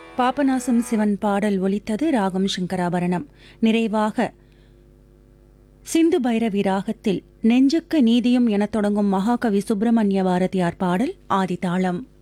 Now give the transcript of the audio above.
பாபநாசம் சிவன் பாடல் ஒலித்தது. ராகம் சங்கராபரணம். நிறைவாக சிந்து பைரவி ராகத்தில் நெஞ்சுக்கு நீதியும் எனத் தொடங்கும் மகாகவி சுப்பிரமணிய பாரதியார் பாடல் ஆதிதாளம்.